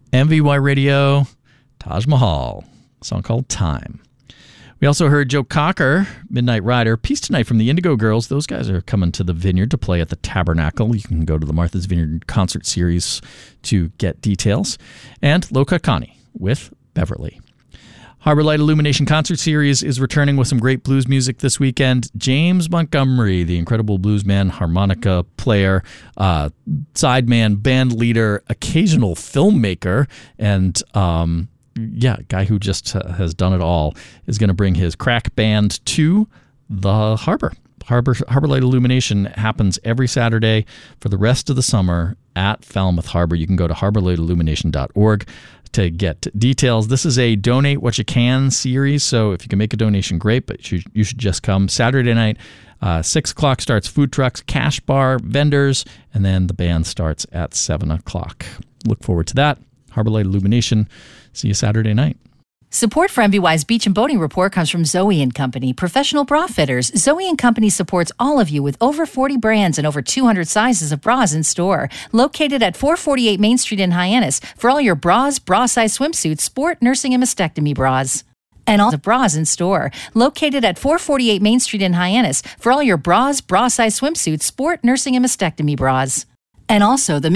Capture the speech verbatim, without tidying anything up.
M V Y Radio, Taj Mahal, a song called Time. We also heard Joe Cocker, Midnight Rider, Peace Tonight from the Indigo Girls. Those guys are coming to the Vineyard to play at the Tabernacle. You can go to the Martha's Vineyard concert series to get details. And Loka Kani with Beverly. Harbor Light Illumination Concert Series is returning with some great blues music this weekend. James Montgomery, the incredible bluesman, harmonica player, uh, sideman, band leader, occasional filmmaker, and um, yeah, guy who just uh, has done it all, is going to bring his crack band to the harbor. Harbor Harbor Light Illumination happens every Saturday for the rest of the summer at Falmouth Harbor. You can go to harbor light illumination dot org to get details. This is a Donate What You Can series, so if you can make a donation, great, but you, you should just come. Saturday night, uh, six o'clock starts food trucks, cash bar, vendors, and then the band starts at seven o'clock. Look forward to that. Harbor Light Illumination. See you Saturday night. Support for M V Y's Beach and Boating Report comes from Zoe and Company, professional bra fitters. Zoe and Company supports all of you with over forty brands and over two hundred sizes of bras in store. Located at four forty-eight Main Street in Hyannis for all your bras, bra-size swimsuits, sport, nursing, and mastectomy bras. And all the bras in store. Located at four forty-eight Main Street in Hyannis for all your bras, bra-size swimsuits, sport, nursing, and mastectomy bras. And also the